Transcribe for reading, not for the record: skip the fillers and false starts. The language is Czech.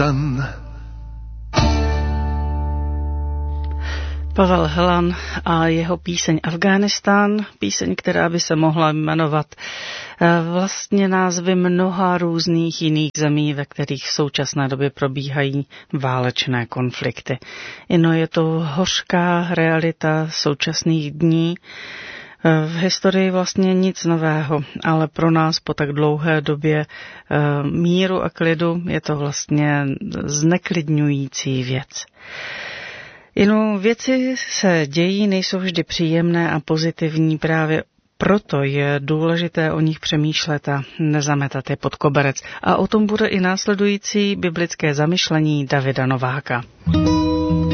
Pavel Helan a jeho píseň Afghánistán, píseň, která by se mohla jmenovat vlastně názvy mnoha různých jiných zemí, ve kterých v současné době probíhají válečné konflikty. Ino je to hořká realita současných dní. V historii vlastně nic nového, ale pro nás po tak dlouhé době míru a klidu je to vlastně zneklidňující věc. Jinou věci se dějí, nejsou vždy příjemné a pozitivní, právě proto je důležité o nich přemýšlet a nezametat je pod koberec. A o tom bude i následující biblické zamyšlení Davida Nováka.